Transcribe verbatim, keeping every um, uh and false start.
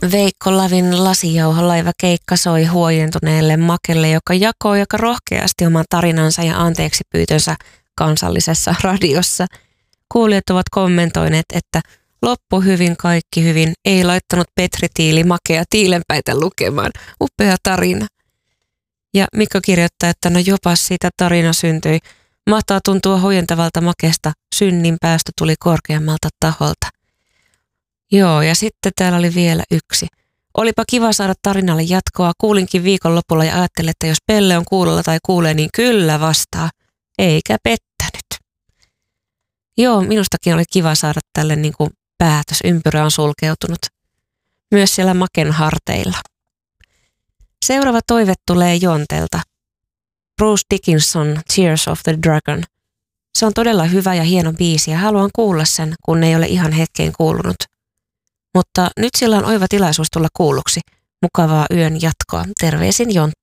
Veikko Lavin lasijauholaivakeikka soi huojentuneelle Makelle, joka jakoi joka rohkeasti oman tarinansa ja anteeksi pyytönsä kansallisessa radiossa. Kuulijat ovat kommentoineet, että loppu hyvin, kaikki hyvin, ei laittanut Petri Tiili Makea tiilenpäitä lukemaan. Upea tarina. Ja Mikko kirjoittaa, että no jopa siitä tarina syntyi. Mahtaa tuntua huojentavalta Makesta, synnin päästö tuli korkeammalta taholta. Joo, ja sitten täällä oli vielä yksi. Olipa kiva saada tarinalle jatkoa. Kuulinkin viikonlopulla ja ajattelin, että jos Pelle on kuulolla tai kuulee, niin kyllä vastaa. Eikä pettänyt. Joo, minustakin oli kiva saada tälle niin kuin päätös. Ympyrä on sulkeutunut. Myös siellä Maken harteilla. Seuraava toive tulee Jontelta. Bruce Dickinson, Tears of the Dragon. Se on todella hyvä ja hieno biisi ja haluan kuulla sen, kun ei ole ihan hetkeen kuulunut. Mutta nyt sillä on oiva tilaisuus tulla kuulluksi. Mukavaa yön jatkoa. Terveisin Jontta.